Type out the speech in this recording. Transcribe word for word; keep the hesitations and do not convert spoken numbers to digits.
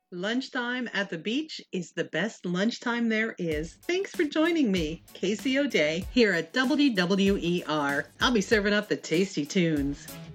Lunchtime at the beach is the best lunchtime there is. Thanks for joining me, Casey O'Day, here at W W E R. I'll be serving up the tasty tunes.